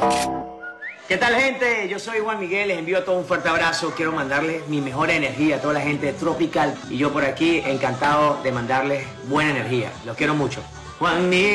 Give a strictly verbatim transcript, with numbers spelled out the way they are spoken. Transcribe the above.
¿Qué tal, gente? Yo soy Juan Miguel, les envío a todos un fuerte abrazo. Quiero mandarles mi mejor energía a toda la gente de Tropical. Y yo por aquí encantado de mandarles buena energía. Los quiero mucho. Juan Miguel.